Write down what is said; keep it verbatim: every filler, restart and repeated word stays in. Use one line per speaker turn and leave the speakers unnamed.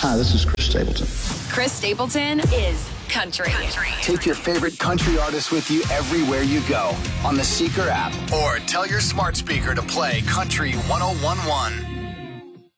Hi, this is Chris Stapleton.
Chris Stapleton is country. country.
Take your favorite country artists with you everywhere you go on the Seeker app, or tell your smart speaker to play Country one oh one one.